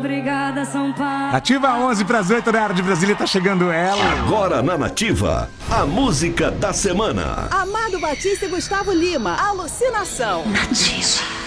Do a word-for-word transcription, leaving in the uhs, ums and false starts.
obrigada, São Paulo. Ativa onze para as oito da hora de Brasília, tá chegando ela. Agora na Nativa, a música da semana. Amado Batista e Gustavo Lima, Alucinação. Nativa.